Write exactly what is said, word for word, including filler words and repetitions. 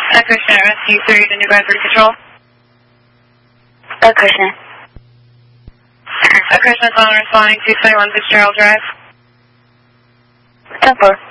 Acushnet Rescue three to New Bedford Patrol. Acushnet. Acushnet's on responding to twenty-one Fitzgerald Drive. ten four.